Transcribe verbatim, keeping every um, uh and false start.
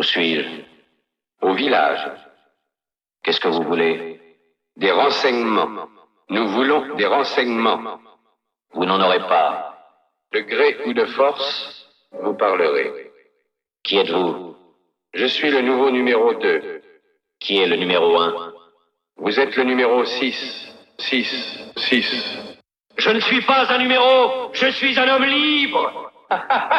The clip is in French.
suis-je? Au village. Qu'est-ce que vous voulez? Des renseignements. Nous voulons des renseignements. Vous n'en aurez pas. De gré ou de force, vous parlerez. Qui êtes-vous? Je suis le nouveau numéro deux. Qui est le numéro un? Vous êtes le numéro six. Six. Six. Je ne suis pas un numéro, je suis un homme libre.